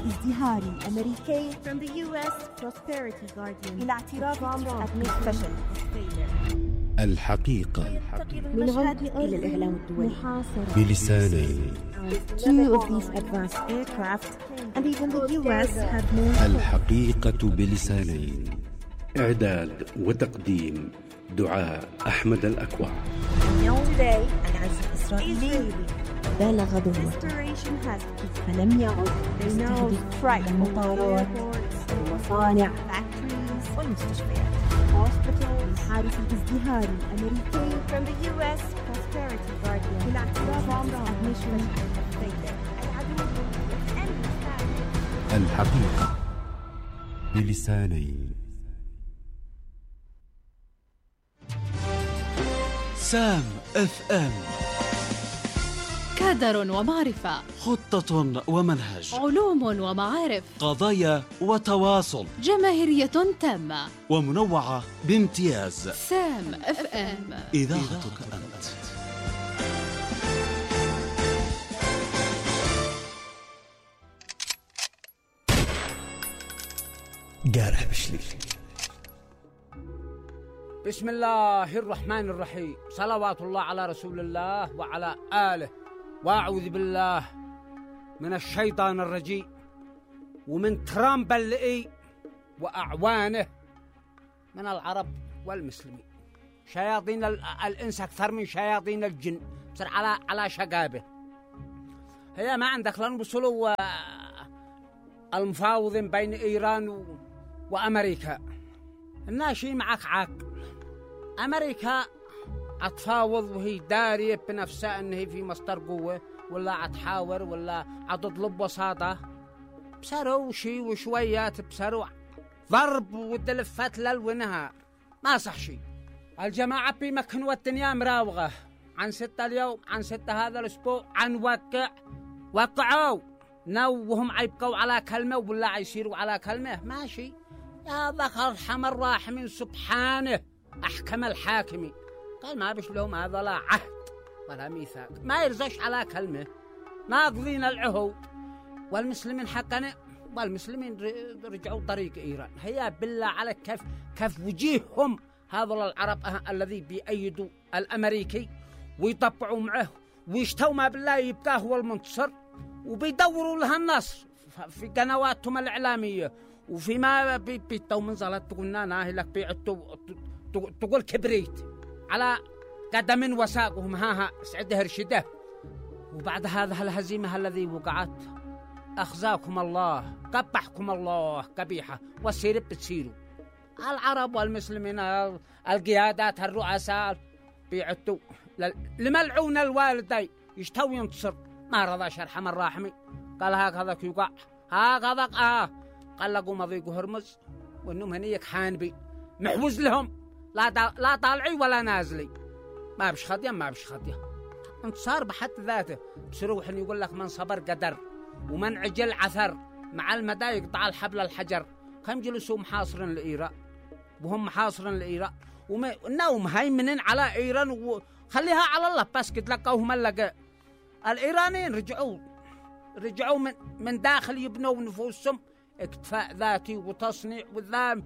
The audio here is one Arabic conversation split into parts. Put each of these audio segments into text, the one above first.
ازدهاري أمريكي from the U.S. Prosperity Guardian إلى اعتراف ترامب فشل. الحقيقة من عود إلى الإعلام الدولي بلسانين. Two of these advanced aircraft and even the US have known. الحقيقة بلسانين. إعداد وتقديم دعاء أحمد الأكوع. Today العزف الإسرائيلي بالغ ذروته فلم يعد يستهدف المطارات والمصانع والمستشفيات. الحادث الازدهاري الأمريكي from the U.S. Prosperity Guardian إلى اعتراف ترامب الحقيقة بلسانين. سام اف ام، كادر ومعرفة، خطة ومنهج، علوم ومعارف، قضايا وتواصل، جماهيرية تامة ومنوعة بامتياز. سام اف ام، إذاعتك أنت. قارح بشلي. بسم الله الرحمن الرحيم، صلوات الله على رسول الله وعلى آله، وأعوذ بالله من الشيطان الرجيم ومن ترامب اللئي وأعوانه من العرب والمسلمين. شياطين الإنس أكثر من شياطين الجن، بصير على شقابه. هي ما عندك لن وصلوا المفاوضين بين إيران وأمريكا. الناشي معك عاقل. أمريكا أتفاوض وهي دارية بنفسها أنه في مصدر قوة، ولا أتحاور ولا أتطلب وساطة. بسروا شي وشويات، بسروا ضرب ودلفات للونها، ما صح شي. الجماعة بيمكنوا الدنيا مراوغة عن 6 اليوم، عن 6 هذا الأسبوع، عن وقعوا وهم عيبقوا على كلمة ولا عيصيروا على كلمة. ماشي يا ذكر حمر راحمين سبحانه أحكم الحاكمين. قال ما بش لهم هذا لا عهد ولا ميثاق، ما يرزش على كلمة، ناقضين العهود. والمسلمين حقنا، والمسلمين رجعوا طريق إيران. هيا بالله عليك كيف وجيههم هذا العرب الذي بيأيدوا الأمريكي ويطبعوا معه ويشتوا ما بالله يبقى هو المنتصر، وبيدوروا لها النصر في قنواتهم الإعلامية، وفيما بيتوا من زلط تقولنا ناهي لك بيعتوا تقول كبريت على قدم وساقهم ها سعده رشده. وبعد هذا الهزيمة الذي وقعت أخزاكم الله، قبحكم الله قبيحة، والسير بتسيروا العرب والمسلمين. القيادات الرؤساء بيعتوا لملعون الوالدين يشتوا ينتصر، ما رضى شرح من راحمي. قال هكذا يوقع هكذا قال لقوا مضيق هرمز وانهم هنيك حانبي محوز لهم، لا طالعي ولا نازلي، ما بش خديه ما بش خديه. انتصار بحد ذاته. بسروح يقول لك من صبر قدر ومن عجل عثر، مع المدى يقطع الحبل الحجر. كم جلسوا محاصرين لإيران، وهم محاصرين لإيران ونوم هيمنين على إيران، وخليها على الله. بس قد لقوهم اللقاء الإيرانيين رجعوا من داخل يبنوا نفوسهم اكتفاء ذاتي وتصنيع وذام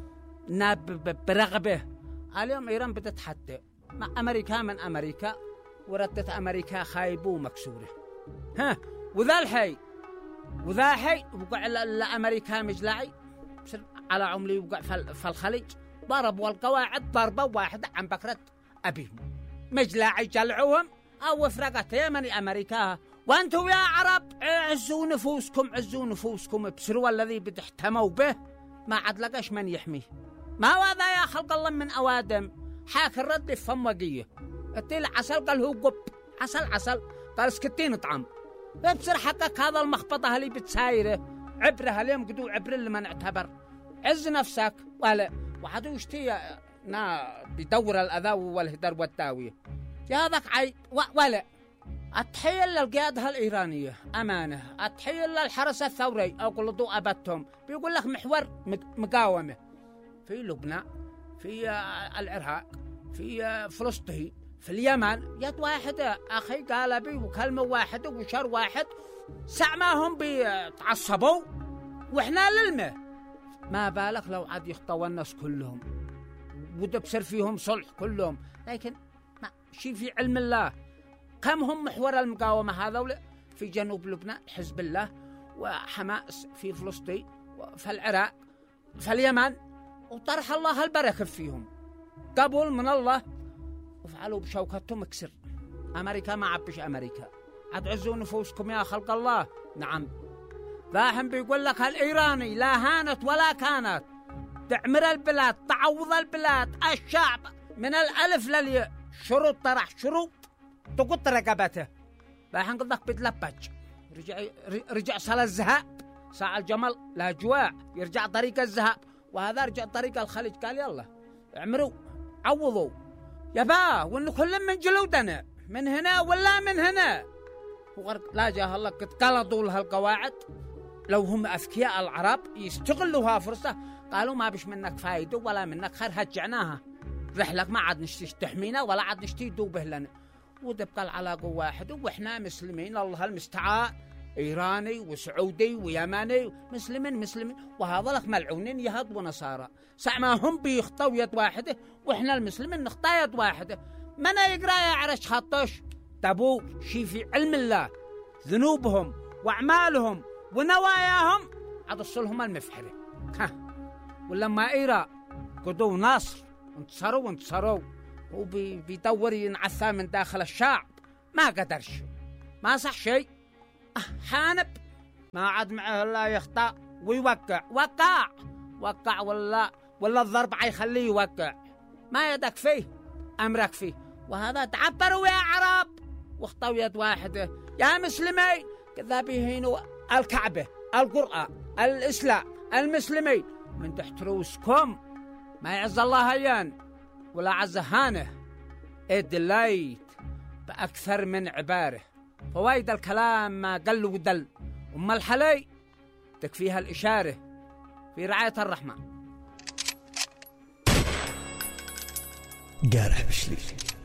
برغبه. اليوم إيران بتتحدى مع أمريكا من أمريكا، وردت أمريكا خايبة ومكسورة. وذا الحي وقع لأمريكا مجلعي على عملي، وقع في الخليج ضربوا القواعد ضربة واحدة عن بكرة أبيهم مجلعي جلعوهم أو فرقت يمني أمريكا. وأنتم يا عرب عزوا نفوسكم بسروا الذي بتحتموا به، ما عاد لقاش من يحميه. ما هذا يا خلق الله من أوادم حاك الرد في فمقية التيل عسل. قال هو قب عسل قال سكتين طعم. بسر حقك هذا المخبطة اللي بتسايره عبرها اليوم قدو عبر اللي ما نعتبر. عز نفسك ولا وعدو يشتي بدور الأذى والهدر والتاوية. يا ذاك عيب ولا التحية للقيادة الإيرانية أمانة، التحية للحرس الثوري أو كل ضوء أبتهم. بيقول لك محور مقاومة في لبنان، في العراق، في فلسطين، في اليمن يد واحدة أخي قال بي وكلمة واحدة وشر واحد ساعة ما هم بيتعصبوا وإحنا للمه. ما بالك لو عاد يخطوا الناس كلهم وده بصير فيهم صلح كلهم. لكن ما شي في علم الله. كم هم محور المقاومة هذا في جنوب لبنان حزب الله وحماس في فلسطين وفي العراق في اليمن، وطرح الله البركة فيهم قبول من الله وفعلوا بشوكتهم اكسر. أمريكا ما عبش أمريكا عاد عزوا نفوسكم يا خلق الله. نعم ذاهم بيقول لك الإيراني لا هانت ولا كانت تعمر البلاد تعوض البلاد الشعب من الألف للياء شروط طرح شروط تقط رقبته. ذاهم قد ذاك بيتلبج رجع صار الذهاب ساعة الجمل لا جواع يرجع طريق الذهاب، وهذا رجع طريق الخليج قال يلا اعمروا عوضوا يبا وإن كل من جلودنا من هنا ولا من هنا. وغرق لا جاه الله قد قلطوا لها القواعد. لو هم أذكياء العرب يستغلوها فرصة قالوا ما بش منك فايدة ولا منك خير هجعناها رحلك ما عاد نشتي تحمينا ولا عاد نشتي دوبه لنا، وتبقى العلاقة واحد وإحنا مسلمين الله المستعان إيراني وسعودي ويماني مسلمين وهذا لك ملعونين يهود ونصارى. ساعة ما هم بيخطوا يد واحدة وإحنا المسلمين نخطى يد واحدة. من يقرأ يعرش خطش تبو شي في علم الله ذنوبهم وأعمالهم ونواياهم عاد وصلهم المفحرة. ولما إيران قدوا نصر انتصروا وبيدور ينعثى من داخل الشعب ما قدرش ما صح شيء. حانب ما عاد معه لا يخطأ ويوقع وقع ولا الضرب يخليه يوقع ما يدك فيه أمرك فيه. وهذا تعبروا يا عرب واخطوا يد واحدة يا مسلمين كذا بيهينوا الكعبة القرآن الإسلام المسلمين من تحت رؤوسكم. ما يعز الله هيان ولا عز هانه ادليت بأكثر من عباره. فوايد الكلام ما قل ودل أما الحلي تكفيها الإشارة في رعاية الرحمن. قارح بشلي